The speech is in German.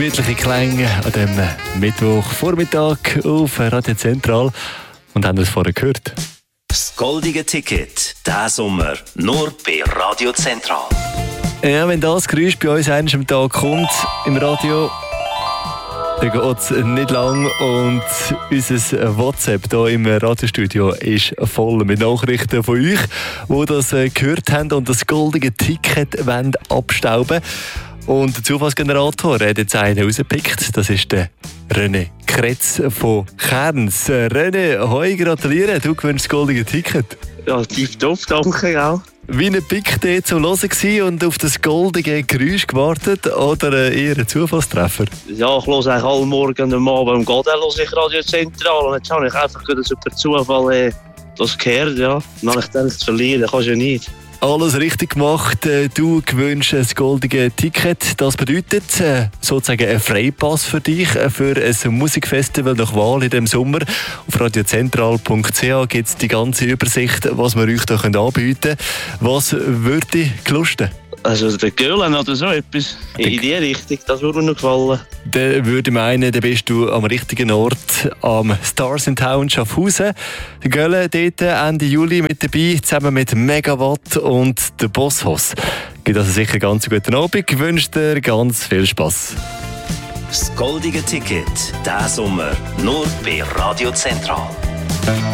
gemütliche Klänge an dem Mittwochvormittag auf Radio Zentral und haben das vorher gehört. Das goldige Ticket, diesen Sommer, nur bei Radio Zentral. Ja, wenn das Geräusch bei uns einmal am Tag kommt im Radio, dann geht es nicht lang und unser WhatsApp hier im Radiostudio ist voll mit Nachrichten von euch, die das gehört haben und das goldige Ticket abstauben wollen. Und der Zufallsgenerator hat jetzt einen rausgepickt. Das ist der René Kretz von Kerns. René, hoi, gratuliere, du gewinnst das goldige Ticket. Ja, tipptopp, danke auch. Wie ein Pick dort zum Hören gewesen und auf das goldige Geräusch gewartet oder eher ein Zufallstreffer? Ja, ich höre eigentlich alle Morgen am Abend im Godel ich Radio Zentral und jetzt habe ich einfach einen super Zufall das gehört, ja. Dann habe ich gedacht, zu verlieren kannst du ja nicht. Alles richtig gemacht. Du gewünscht ein goldiges Ticket. Das bedeutet sozusagen ein Freipass für dich für ein Musikfestival nach Wahl in diesem Sommer. Auf radiozentral.ch gibt es die ganze Übersicht, was wir euch da anbieten können. Was würde dich lusten? Also der Göhlen oder so etwas in die Richtung, das würde mir noch gefallen. Dann würde ich meinen, dann bist du am richtigen Ort, am Stars in Town Schaffhausen. Der Göhlen dort Ende Juli mit dabei, zusammen mit Megawatt und der Bosshaus. Gibt also sicher ganz einen guten Abend. Ich wünsche dir ganz viel Spass. Das goldige Ticket, diesen Sommer, nur bei Radio Zentral.